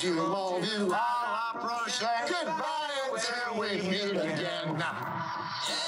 you, all you, all I approach. Goodbye until we meet again.